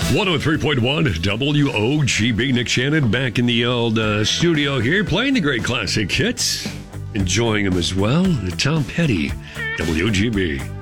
103.1 WOGB. Nick Shannon back in the old studio here, playing the great classic hits. Enjoying them as well. Tom Petty, WOGB.